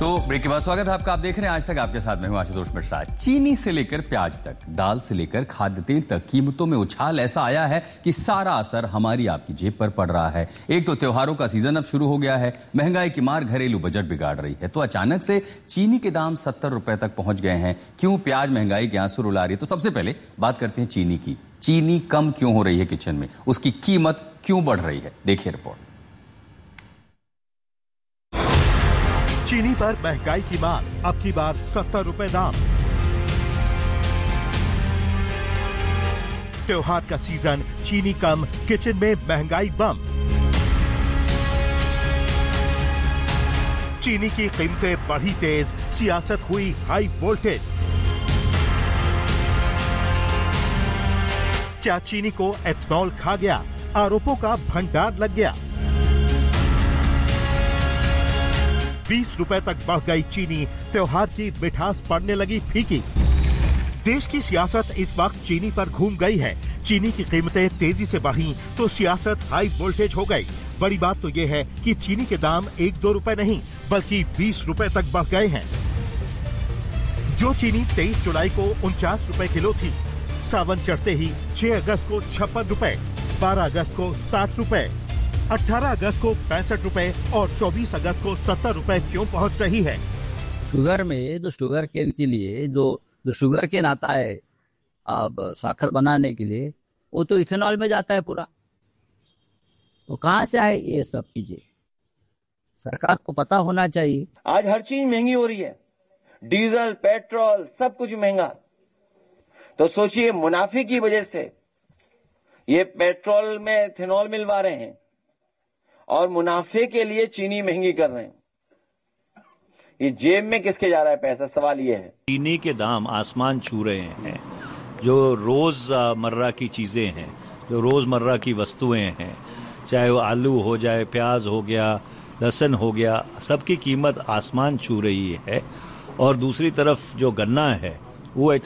तो ब्रेक के बाद स्वागत है आपका। आप देख रहे हैं आज तक, आपके साथ में हूं आशुतोष मिश्रा। चीनी से लेकर प्याज तक, दाल से लेकर खाद्य तेल तक कीमतों में उछाल ऐसा आया है कि सारा असर हमारी आपकी जेब पर पड़ रहा है। एक तो त्योहारों का सीजन अब शुरू हो गया है, महंगाई की मार घरेलू बजट बिगाड़ रही है, तो अचानक से चीनी के दाम 70 रुपए तक पहुंच गए हैं। क्यों प्याज महंगाई के आंसू रुला रही है? तो सबसे पहले बात करते हैं चीनी की। चीनी कम क्यों हो रही है किचन में, उसकी कीमत क्यों बढ़ रही है? देखिए रिपोर्ट। चीनी पर महंगाई की मार, अब की बार 70 रुपए दाम। त्योहार का सीजन, चीनी कम, किचन में महंगाई बम। चीनी की कीमतें बढ़ी तेज, सियासत हुई हाई वोल्टेज। क्या चीनी को एथनॉल खा गया? आरोपों का भंडार लग गया। 20 रुपए तक बढ़ गई चीनी, त्योहार की मिठास पड़ने लगी फीकी। देश की सियासत इस वक्त चीनी पर घूम गई है। चीनी की कीमतें तेजी से बढ़ी तो सियासत हाई वोल्टेज हो गई। बड़ी बात तो ये है कि चीनी के दाम 1-2 रुपए नहीं बल्कि 20 रुपए तक बढ़ गए हैं। जो चीनी 23 जुलाई को 49 रुपए किलो थी, सावन चढ़ते ही 6 अगस्त को 56 रुपए, 12 अगस्त को 60 रुपए, 18 अगस्त को 65 रुपए और 24 अगस्त को 70 रुपए क्यों पहुंच रही है? शुगर में जो शुगर केन के लिए जो शुगर केन आता है अब साखर बनाने के लिए, वो तो इथेनॉल में जाता है पूरा। तो कहाँ से आए ये सब चीजें? सरकार को पता होना चाहिए। आज हर चीज महंगी हो रही है, डीजल, पेट्रोल, सब कुछ महंगा। तो सोचिए, मुनाफे की वजह से ये पेट्रोल में इथेनॉल मिलवा रहे हैं और मुनाफे के लिए चीनी महंगी कर रहे हैं। ये जेब में किसके जा रहा है पैसा? सवाल ये है। चीनी के दाम आसमान छू रहे हैं। जो रोजमर्रा की चीजें हैं, जो रोजमर्रा की वस्तुएं हैं, चाहे वो आलू हो जाए, प्याज हो गया, लहसुन हो गया, सबकी कीमत आसमान छू रही है। और दूसरी तरफ जो गन्ना है वो